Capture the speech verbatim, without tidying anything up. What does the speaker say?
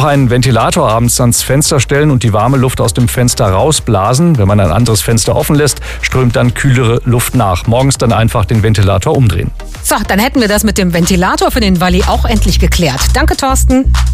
auch einen Ventilator abends ans Fenster stellen und die warme Luft aus dem Fenster rausblasen. Wenn man ein anderes Fenster offen lässt, strömt dann kühlere Luft nach. Morgens dann einfach den Ventilator umdrehen. So, dann hätten wir das mit dem Ventilator für den Walli auch endlich geklärt. Danke, Thorsten.